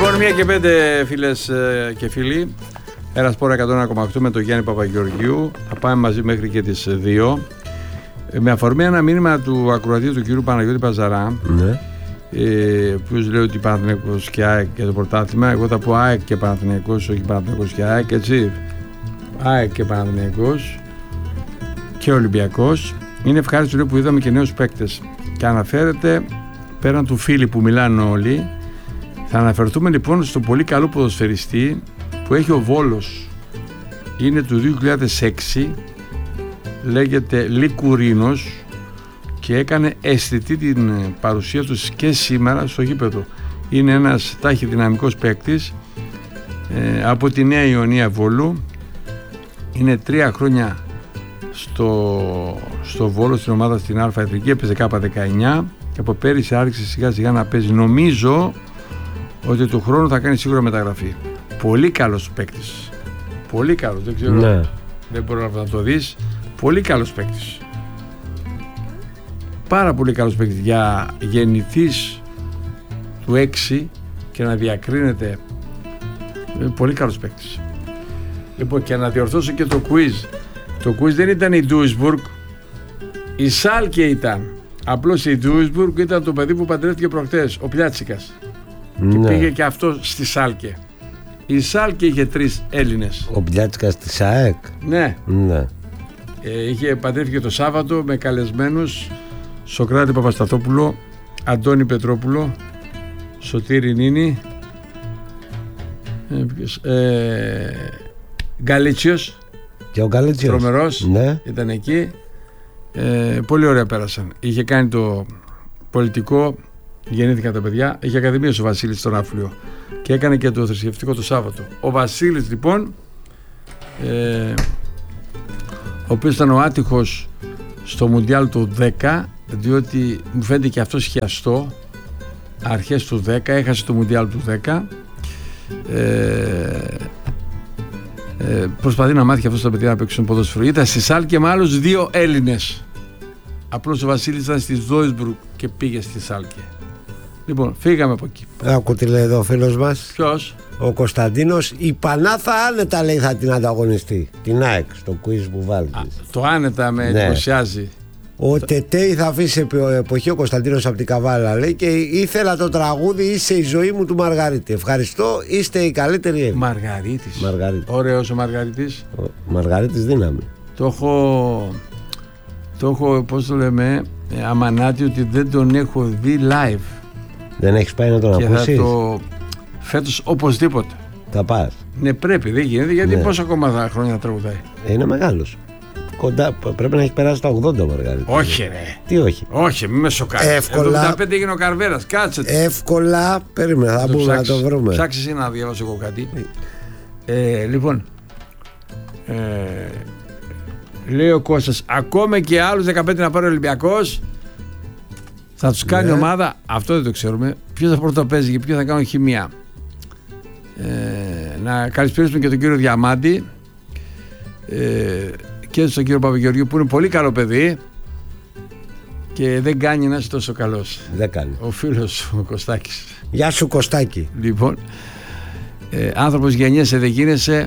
Λοιπόν, 1:05 φίλες και φίλοι. Σπορ 101,8 με τον Γιάννη Παπαγεωργίου. Θα πάμε μαζί μέχρι και τις 2. Με αφορμή ένα μήνυμα του ακροατή του κύριου Παναγιώτη Παζαρά, Ναι. ο οποίος λέει ότι Παναθηναϊκός και ΑΕΚ για το πρωτάθλημα. Εγώ θα πω ΑΕΚ και Παναθηναϊκός, όχι Παναθηναϊκός και ΑΕΚ, έτσι. ΑΕΚ και Παναθηναϊκός και Ολυμπιακός. Είναι ευχάριστο που είδαμε και νέους παίκτες. Και αναφέρεται, πέραν του φίλοι που μιλάνε όλοι, θα αναφερθούμε λοιπόν στο πολύ καλό ποδοσφαιριστή που έχει ο Βόλος. Είναι του 2006, λέγεται Λικουρίνος και έκανε αισθητή την παρουσία του και σήμερα στο γήπεδο. Είναι ένας ταχυδυναμικός παίκτης από τη Νέα Ιωνία Βόλου. Είναι 3 χρόνια στο Βόλο, στην ομάδα στην Α Εθνική, έπαιζε K19 και από πέρυσι άρχισε σιγά σιγά να παίζει. Νομίζω ότι του χρόνου θα κάνει σίγουρα μεταγραφή. Πολύ καλός παίκτης. Πολύ καλός, δεν ξέρω, Ναι. δεν μπορώ να το δεις. Πολύ καλός παίκτης. Πάρα πολύ καλός παίκτης. Για γεννηθείς του 6 και να διακρίνεται, πολύ καλός παίκτης. Λοιπόν, και να διορθώσω και το quiz. Το quiz δεν ήταν η Duisburg, η Σάλκε ήταν. Απλώς η Duisburg ήταν το παιδί που παντρεύτηκε προχτές, ο Πλιάτσικας. Και Ναι. πήγε και αυτό στη Σάλκε. Η Σάλκε είχε 3 Έλληνες. Ο Μπλιάτσικας της ΑΕΚ. Ναι. Ναι. Είχε παντρεύτηκε το Σάββατο με καλεσμένους Σοκράτη Παπασταθόπουλο, Αντώνη Πετρόπουλο, Σωτήρη Νίνη, Γκαλίτσιος, Και ο Γκαλίτσιος. τρομερός, Ναι. ήταν εκεί. Πολύ ωραία πέρασαν. Είχε κάνει το πολιτικό, γεννήθηκαν τα παιδιά. Είχε ακαδημίες ο Βασίλης στον Άφλιο και έκανε και το θρησκευτικό το Σάββατο. Ο Βασίλης λοιπόν, ο οποίος ήταν ο άτυχος στο Μουντιάλ του 10, διότι μου φαίνεται και αυτός χιαστό αρχές του 10, έχασε το Μουντιάλ του 10. Προσπαθεί να μάθει και αυτό τα παιδιά να παίξουν ποδόσφαιρο. Ήταν στη Σάλκε με άλλους 2 Έλληνες. Απλώς ο Βασίλης ήταν στη Duisburg και πήγε στη Σάλκε. Λοιπόν, φύγαμε από εκεί. Άκου τι λέει εδώ ο φίλος μας. Ποιος? Ο Κωνσταντίνος. Η Πανάθα άνετα λέει θα την ανταγωνιστεί. Την ΑΕΚ στο quiz που βάλεις. Το άνετα με εντυπωσιάζει. Ο Τετέι θα αφήσει εποχή ο Κωνσταντίνος από την Καβάλα λέει και ήθελα το τραγούδι «Είσαι η ζωή μου» του Μαργαρίτη. Ευχαριστώ, είστε οι καλύτεροι Έλληνες. Μαργαρίτης. Μαργαρίτη. Ωραίος ο Μαργαρίτης. Ο Μαργαρίτης δύναμη. Το έχω, πώς το λέμε, αμανάτι ότι δεν τον έχω δει live. Δεν έχεις πάει να τον Και ακούσεις? θα το φέτος οπωσδήποτε. Θα πας. Ναι, πρέπει, δεν γίνεται, γιατί Ναι. πόσο ακόμα χρόνια τραγουδάει. Είναι μεγάλος. Κοντά, πρέπει να έχει περάσει τα 80 ο Μαργαρίτης. Όχι ρε. Τι όχι? Όχι, μην με σοκάρεις. Εύκολα. 75 έγινε ο Καρβέρας, κάτσε. Εύκολα, περίμενε, θα μπούμε να το βρούμε. Ψάξε εσύ να διαβάσω εγώ κάτι. Λοιπόν, λέει ο Κώστας, ακόμα και άλλους 15 να πάρει ο Ολυμπιακός, θα τους κάνει ομάδα. Αυτό δεν το ξέρουμε. Ποιος θα πρώτα παίζει και ποιος θα κάνει χημεία. Να καλησπέρισουμε και τον κύριο Διαμάντη και στον κύριο Παπαγεωργίου που είναι πολύ καλό παιδί και δεν κάνει να είσαι τόσο καλός. Δεν κάνει. Ο φίλος ο Κωστάκης. Γεια σου Κωστάκη. Λοιπόν, άνθρωπος γεννιέσαι δεν γίνεσαι,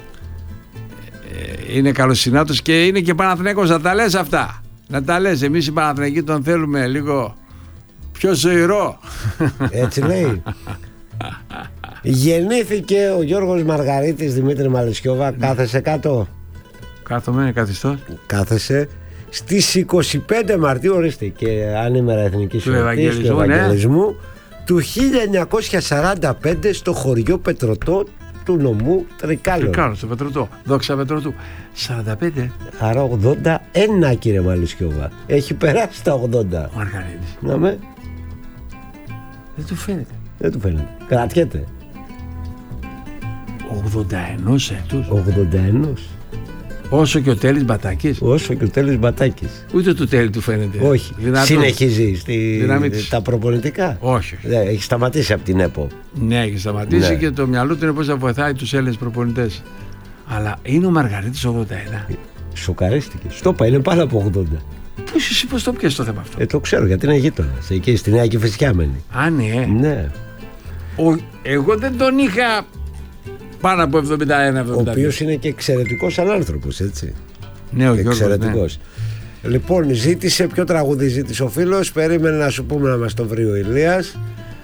είναι καλοσυνάτος και είναι και Παναθηναϊκός. Να τα λες αυτά. Να τα λες. Εμείς οι Παναθηναϊκοί τον θέλουμε λίγο πιο ζωηρό. Έτσι λέει. Γεννήθηκε ο Γιώργος Μαργαρίτης. Δημήτρη Μαλισιόβα. Κάθεσε κάτω. Κάθομαι, καθιστός. Κάθεσε. Στις 25 Μαρτίου, ορίστε, και ανήμερα εθνικής Του εορτής του Ευαγγελισμού, Ευαγγελισμού, του 1945 στο χωριό Πετρωτό του νομού Τρικάλων. Τρικάλων, στο Πετρωτό. Δόξα Πετρωτού. 45. Άρα 81 κύριε Μαλισιόβα. Έχει περάσει τα 80. Ο Μαργαρίτης. Να με. Δεν του φαίνεται. Δεν του φαίνεται. Κρατιέται. 81 έτους. 81. Όσο και ο Τέλης Μπατάκης. Όσο και ο Τέλης Μπατάκης. Ούτε του Τέλη του φαίνεται. Όχι. Δυνατός. Συνεχίζει Δυναμίτης. τα προπονητικά. Όχι. Έχει σταματήσει από την ΕΠΟ. Ναι, έχει σταματήσει Ναι. και το μυαλό του είναι πώς θα βοηθάει τους Έλληνες προπονητές. Αλλά είναι ο Μαργαρίτης 81. Σοκαρίστηκε. Στο είπα, είναι πάνω από 80. Πώς εσύ πώς το πιάσεις το θέμα αυτό? Το ξέρω γιατί είναι γείτονας. Εκεί στη Νέα Κηφισιά μένει. Α, ναι. Ναι. Εγώ δεν τον είχα πάνω από 71-72. Ο οποίος είναι και εξαιρετικός σαν άνθρωπος, έτσι. Ναι, ο Γιώργος, εξαιρετικός. Ναι. Λοιπόν, ζήτησε, ποιο τραγούδι ζήτησε ο φίλος? Περίμενε να σου πούμε να μας το βρει ο Ηλίας.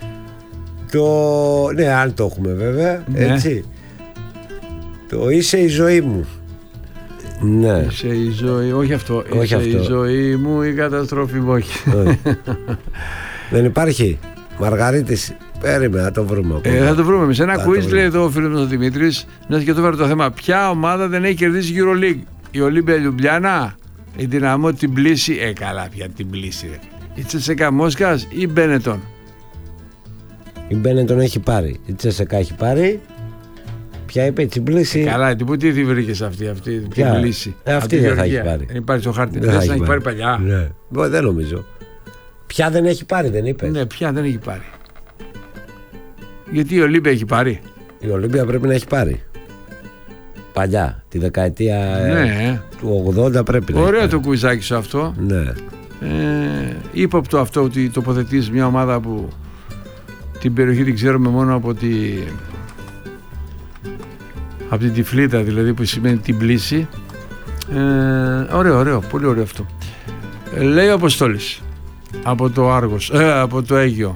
Ναι, αν το έχουμε βέβαια, ναι. Έτσι. Το «Είσαι η ζωή μου». Ναι. Είσαι η ζωή, όχι αυτό. Όχι είσαι η ζωή μου, η καταστροφή μου, όχι. Δεν υπάρχει. Μαργαρίτης, περίμενα να το βρούμε. Θα το βρούμε. Σε ένα quiz λέει εδώ ο φίλος ο Δημήτρης, να και το φέρω το θέμα. Ποια ομάδα δεν έχει κερδίσει EuroLeague? Η Ολύμπια Λιουμπλιάνα, η Δυναμό Τμπιλίσι? Καλά, πια Τμπιλίσι. Η Τσεσεκά Μόσχας ή η Μπένετον? Η Μπένετον έχει πάρει. Η Τσεσεκά έχει πάρει. Ποια είπε η Τμπιλίσι? Καλά, τι βρήκες αυτή την Τμπιλίσι? Αυτή δεν θα έχει πάρει. Δεν υπάρχει στο χάρτη. Δεν θα έχει πάρει παλιά. Ναι. Δεν νομίζω. Ποια δεν έχει πάρει, δεν είπες? Ναι, ποια δεν έχει πάρει? Γιατί η Ολύμπια έχει πάρει. Η Ολύμπια πρέπει να έχει πάρει. Παλιά, τη δεκαετία του 80 πρέπει να έχει. Ωραίο το κουιζάκι σου αυτό. Ναι. Ύποπτο αυτό ότι τοποθετείς μια ομάδα που την περιοχή την ξέρουμε μόνο από την τυφλίδα, δηλαδή, που σημαίνει την πλήση. Ωραίο, πολύ ωραίο αυτό. Λέει ο Αποστόλης από το Άργος, από το Αίγιο.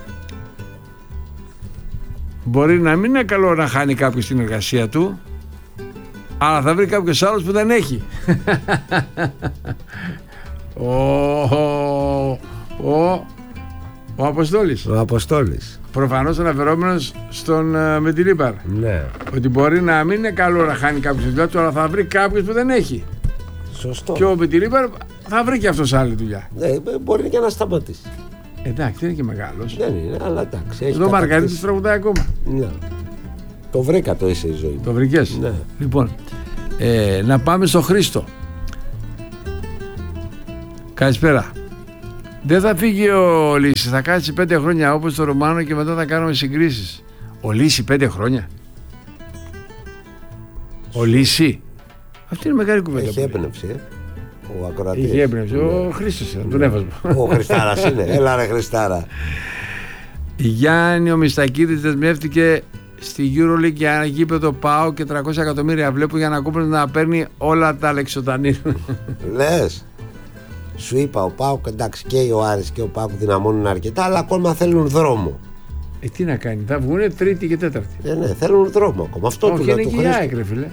Μπορεί να μην είναι καλό να χάνει κάποιος την εργασία του, αλλά θα βρει κάποιος άλλος που δεν έχει. Ο Αποστόλης. Ο Αποστόλης. Προφανώς αναφερόμενος στον Μεντιλίμπαρ. Ναι. Ότι μπορεί να μην είναι καλό να χάνει κάποιος τη δουλειά του, αλλά θα βρει κάποιος που δεν έχει. Σωστό. Και ο Μεντιλίμπαρ θα βρει και αυτός άλλη δουλειά. Ναι, μπορεί και να σταματήσει. Εντάξει, δεν είναι και μεγάλος. Δεν είναι, αλλά εντάξει. Εδώ Μαργαρίτης τραγουδάει ακόμα. Ναι. Το βρήκα το «Είσαι η ζωή μου». Το βρήκες? Ναι. Λοιπόν, να πάμε στο Χρήστο. Καλησπέρα. Δεν θα φύγει ο Λύση, θα κάτσει 5 χρόνια όπως το Ρωμάνο και μετά θα κάνουμε συγκρίσεις. Ο Λύση 5 χρόνια? Ο Λύση? Αυτή είναι μεγάλη κουβέντα. Έχει έμπνευση, ο ακροατής. Είχε έμπνευση, ο Χρήστος είναι, τον έβασμα. Ο Χριστάρας είναι, έλα ρε Χριστάρα. Γιάννη ο Μιστακίδης δεσμεύτηκε στη EuroLeague για ένα γήπεδο ΠΑΟ και 300 εκατομμύρια βλέπω για να κούπρουν να παίρνει όλα τα Αλεξοτανίρ. Λες. Σου είπα, ο ΠΑΟΚ, εντάξει, και ο Άρης και ο ΠΑΟΚ δυναμώνουν αρκετά, αλλά ακόμα θέλουν δρόμο. Τι να κάνει, θα βγουν Τρίτη και Τέταρτη. Ναι, θέλουν δρόμο ακόμα. Αυτό του λέω του Χρήστο. Όχι, είναι φίλε.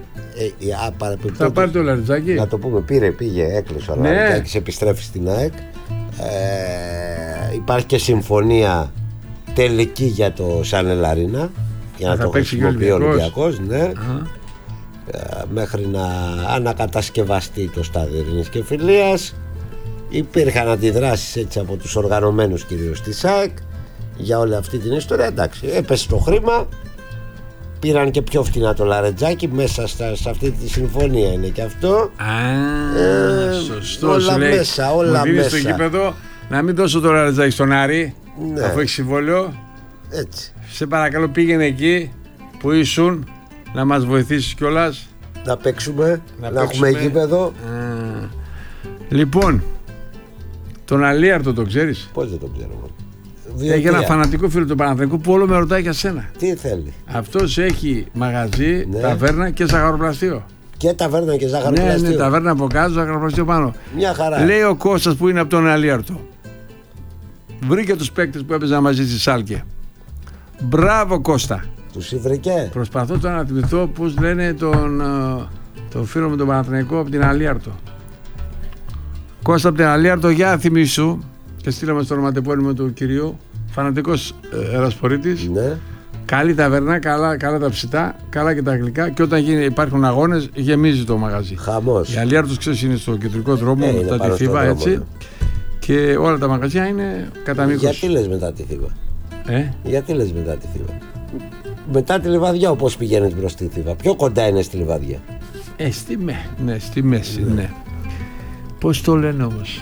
Θα πάρει το Λαριτζάκι. Να το πούμε, πήγε, έκλεισε ο Λαριτζάκης, επιστρέφει στην ΑΕΚ. Υπάρχει και συμφωνία τελική για το Σανελαρίνα, για να το χρησιμοποιεί ο Ολυμπιακός. Ναι. Μέχρι να ανακατασκευαστεί το στάδιο Ειρήνης και Φιλίας. Υπήρχαν αντιδράσεις έτσι από τους οργανωμένους κυρίως της ΑΕΚ για όλη αυτή την ιστορία. Εντάξει, έπεσε το χρήμα, πήραν και πιο φτηνά το Λαρετζάκι, μέσα σε αυτή τη συμφωνία είναι και αυτό. Σωστό. Όλα μέσα, όλα μέσα. Στο γήπεδο να μην δώσω το Λαρετζάκι στον Άρη, ναι, αφού έχει συμβόλαιο. Έτσι. Σε παρακαλώ, πήγαινε εκεί που ήσουν, να μας βοηθήσεις κιόλας. Να παίξουμε, να έχουμε γήπεδο. Λοιπόν, τον Αλίαρτο το ξέρεις? Πώς δεν τον ξέρω? Έχει ένα φανατικό φίλο του Παναθηναϊκού που όλο με ρωτάει για σένα. Τι θέλει? Αυτός έχει μαγαζί, ναι, ταβέρνα και ζαχαροπλαστείο. Και ταβέρνα και ζαχαροπλαστείο. Ναι, ταβέρνα από κάτω, ζαχαροπλαστείο πάνω. Μια χαρά. Λέει ο Κώστας που είναι από τον Αλίαρτο. Βρήκε τους παίκτες που έπαιζαν μαζί στη Σάλκε. Μπράβο Κώστα. Τους βρήκε. Προσπαθώ τώρα να θυμηθώ πώς λένε τον φίλο με τον Παναθηναϊκό από την Αλίαρτο. Κώστα από την Αλίαρτο, για θυμίσου. Και στείλαμε στο ονοματεπώνυμο του κυρίου. Φανατικός ερασπορίτης. Ναι. Καλή ταβέρνα, καλά τα ψητά, καλά και τα γλυκά. Και όταν υπάρχουν αγώνες, γεμίζει το μαγαζί. Χαμός. Η Αλίαρτος, ξέρεις, είναι στο κεντρικό δρόμο, μετά τη Θήβα, έτσι. Ναι. Και όλα τα μαγαζιά είναι κατά μήκος. Γιατί λες μετά τη Θήβα? Γιατί λες μετά τη Θήβα? Μετά τη Λιβαδιά, όπως πηγαίνεις μπρος στη Θήβα? Πιο κοντά είναι στη Λιβαδιά. Στη μέση, ναι. Πώς το λένε όμως?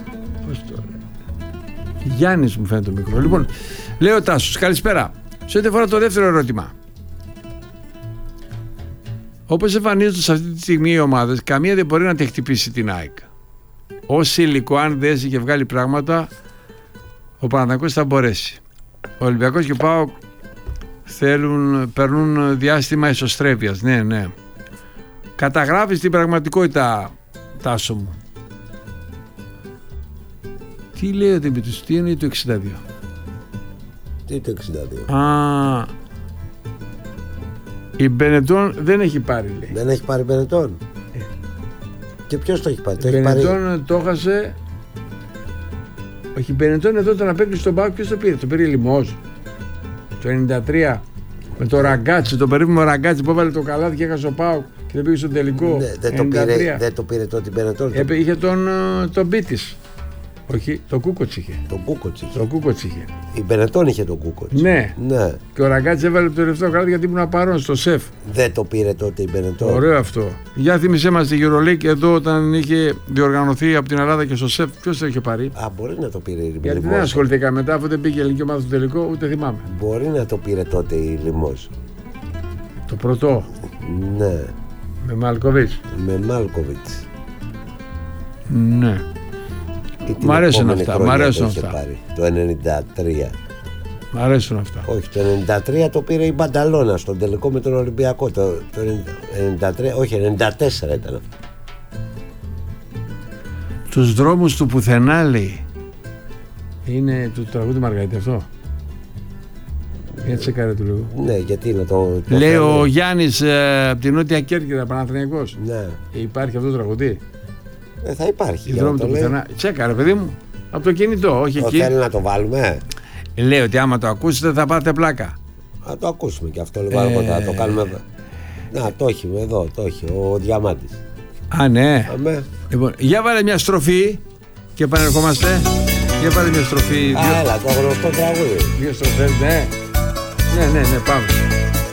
Γιάννης μου φαίνεται το μικρό. Λοιπόν, λέει ο Τάσος, καλησπέρα. Σε ό,τι αφορά το δεύτερο ερώτημα. Όπως εμφανίζονται σε αυτή τη στιγμή οι ομάδες, καμία δεν μπορεί να τη χτυπήσει την ΑΕΚ. Ως υλικό, αν δέσει και βγάλει πράγματα, ο Παναθηναϊκός θα μπορέσει. Ο Ολυμπιακός και ο ΠΑΟΚ περνούν διάστημα ισοστρέφειας. Ναι, ναι. Καταγράφεις την πραγματικότητα, Τάσο μου. Τι λέει ο Δημήτρης, τι είναι το 62? Τι το 62? Α, η Μπενετών δεν έχει πάρει, λέει. Δεν έχει πάρει Μπενετών. Και ποιος το έχει πάρει? Η Μπενετών το έχασε. Όχι, η Μπενετών εδώ ήταν να παίξει στον ΠΑΟΚ. Ποιος το πήρε? Το πήρε Λιμόζ το 93 με το Ραγκάτσι, το περίφημο Ραγκάτσι που έβαλε το καλάθι και έχασε ο ΠΑΟΚ και δεν πήγε στο τελικό. Ναι, δεν το πήρε τότε η Μπενετών. Είχε τον Μπίτης. Όχι, το Κούκοτς είχε. Το Κούκοτς είχε. Η Μπενετών είχε το Κούκοτς. Ναι. Και ο Ραγκάτσι έβαλε το τελευταίο καλάθι γιατί ήμουν παρόν στο σεφ. Δεν το πήρε τότε η Μπενετών. Ωραίο αυτό. Για θύμισέ μας τη EuroLeague εδώ όταν είχε διοργανωθεί από την Ελλάδα και στο σεφ. Ποιος το είχε πάρει? Μπορεί να το πήρε η Λιμόζ. Γιατί δεν ασχοληθήκα μετά, αφού δεν πήγε η ελληνική ομάδα στο τελικό, ούτε θυμάμαι. Μπορεί να το πήρε τότε η Λιμόζ. Το πρωτό. Ναι. Με Μάλκοβιτς. Ναι. Μ' αρέσουν αυτά. Πάρει, το 93. Μ' αρέσουν αυτά. Όχι, το 93 το πήρε η Μπανταλώνα στον τελικό με τον Ολυμπιακό. Το 93, όχι, 94 ήταν αυτό. Τους δρόμους του πουθενά, λέει. Είναι του τραγούδι Μαργαρίτη αυτό. Έτσι έκανε του λόγου. Ναι, γιατί είναι το λέει ο Γιάννης από την Νότια Κέρκυρα, Παναθηναϊκός. Ναι. Υπάρχει αυτό το τραγούδι? Θα υπάρχει. Οι δρόμοι του πουθενά. Τσέκαρε, παιδί μου. Από το κινητό, όχι εκεί. Θέλει να το βάλουμε. Λέει ότι άμα το ακούσετε θα πάτε πλάκα. Να το ακούσουμε και αυτό λίγο αργότερα. Το κάνουμε. Να, το έχει εδώ, το έχει ο Διαμάντης. Α, ναι. Λοιπόν, για βάλε μια στροφή και επανερχόμαστε. Για βάλε μια στροφή. Έλα, το γνωστό τραγούδι. 2 στροφές, ναι. Ναι, πάμε.